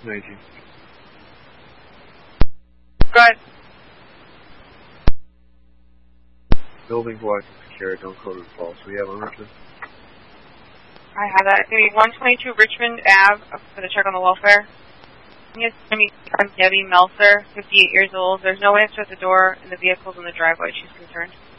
19. Go ahead. Building's locked and secure. Don't code it false. We have on Richmond. I have that. It's going to be 122 Richmond Ave for the check on the welfare. It's going to be Debbie Meltzer, 58 years old. There's no answer at the door, and the vehicle's in the driveway. She's concerned.